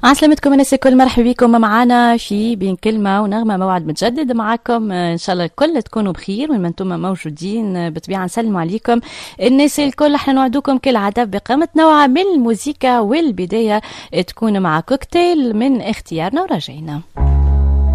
عسلامتكم الناس الكل، مرحبا بكم معنا في بين كلمة ونغمة، موعد متجدد معكم. إن شاء الله الكل تكونوا بخير وين ما انتم موجودين. بطبيعة نسلموا عليكم الناس الكل. احنا نوعدوكم كالعادة بقائمة متنوعة من الموسيقى، والبداية تكون مع كوكتيل من اختيارنا وراجعين.